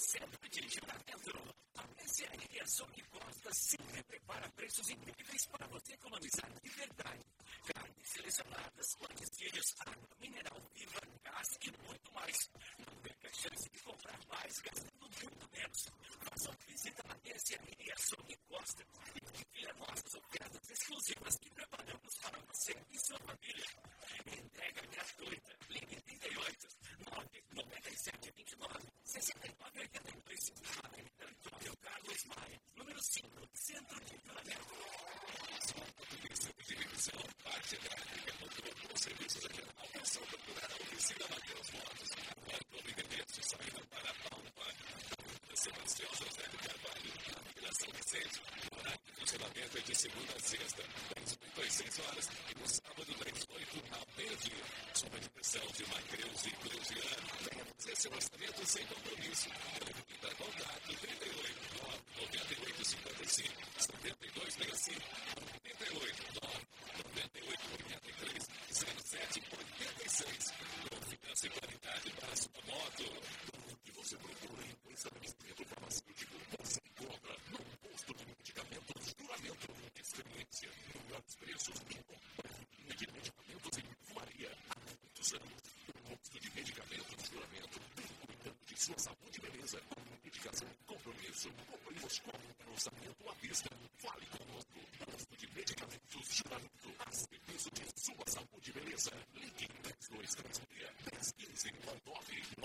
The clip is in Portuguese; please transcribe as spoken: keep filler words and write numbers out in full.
centro de juramento. A mercearia Sony Costa sempre prepara preços incríveis para você economizar de verdade. Carnes selecionadas, laticínios, água mineral viva, gás e muito mais. Não perca a chance de comprar mais gastando muito menos. Faça uma visita na mercearia Sony Costa e confira nossas ofertas exclusivas que preparamos para você e sua família. Entrega gratuita. Ligue trinta e oito, nove nove sete dois nove, seis nove oito dois. Avenida Antônio Carlos Maia, número cinco, Centro de Juramento. Direção, parte elétrica, motor, serviços em geral, é só procurar a oficina Mateus Motos. Quatro endereços saída para a Palma. Sebastião José de Carvalho, na Migração Vicente. Horário de funcionamento é de segunda a sexta, das oito às seis horas, e no sábado, das oito ao meio-dia. Sob a direção de Macreus e Creuziano. Venha fazer seu orçamento sem compromisso. Telefone contato trinta e oito, nove noventa e oito, cinquenta e cinco, setenta e dois sessenta e cinco, noventa e oito, nove noventa e oito, oitenta e três, zero sete, oitenta e seis. Confiança e qualidade para a sua moto. Tudo que você procura em estabelecimento farmacêutico, você encontra no posto de medicamentos Juramento. Experiência, melhores preços e companhia de medicamentos em Maria. Há muitos anos, o posto de medicamentos Juramento vem cuidando de sua saúde e beleza. Com medicação e compromisso, cobrimos com orçamento à vista. Fale conosco. Posto de medicamentos Juramento. A serviço de sua saúde e beleza. Ligue dez dois três seis, dez quinze, nove.